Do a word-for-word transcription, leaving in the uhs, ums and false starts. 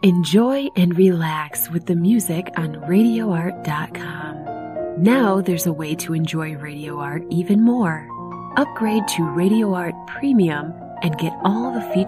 Enjoy and relax with the music on radio art dot com. Now there's a way to enjoy Radio Art even more. Upgrade to Radio Art Premium and get all the features